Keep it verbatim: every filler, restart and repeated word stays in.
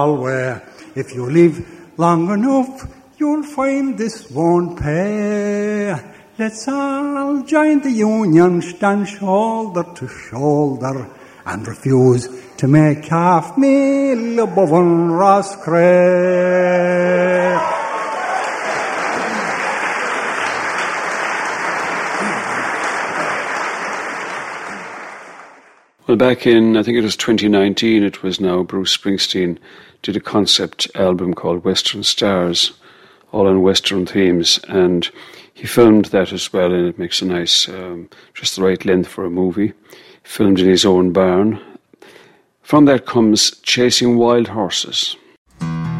Where if you live long enough, you'll find this won't pay. Let's all join the union, stand shoulder to shoulder, and refuse to make half meal above one Roscrea. Well, back in, I think it was twenty nineteen, it was now, Bruce Springsteen did a concept album called Western Stars, all on Western themes, and he filmed that as well, and it makes a nice, um, just the right length for a movie. Filmed in his own barn. From that comes Chasing Wild Horses.